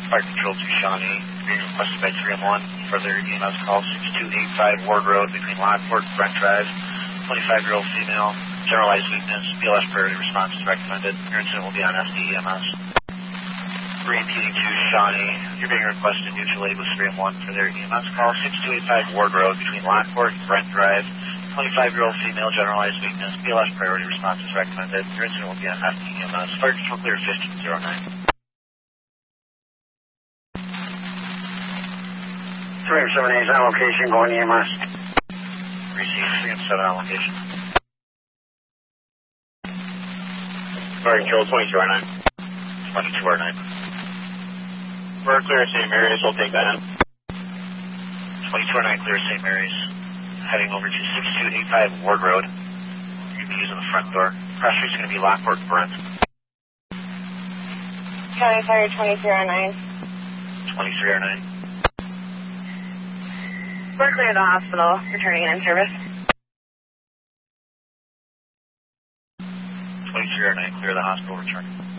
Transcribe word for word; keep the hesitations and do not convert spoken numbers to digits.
Fire Control to Shawnee. Being requested by three one one. Further E M S call six two eight five Ward Road between Lockport and Brent Drive. twenty-five-year-old female. Generalized weakness. B L S priority response is recommended. Your incident will be on S D E M S. Repeating to Shawnee. You're being requested mutual aid with three one one for their E M S call six two eight five Ward Road between Lockport and Brent Drive. twenty-five-year-old female. Generalized weakness. B L S priority response is recommended. Your incident will be on S D E M S. Fire Control clear fifteen oh nine. three M seven eight on location, going E M S. Receive three M seven on location. Fire Control twenty-two oh nine. twenty-two oh nine. We're clear at Saint Mary's, we'll take that in. twenty-two oh nine clear Saint Mary's. Heading over to six two eight five Ward Road. You're going to be using the front door. Cross street's going to be Lockport Brent. County Fire twenty-three oh nine. twenty-three oh nine. We're clear to the hospital, returning in service. twenty-three oh nine, clear the hospital, return.